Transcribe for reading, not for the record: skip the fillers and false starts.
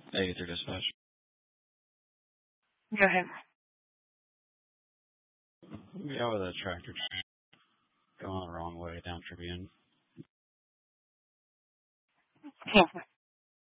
Hey, through dispatch. Go ahead. Yeah, with a tractor going the wrong way down Tribune.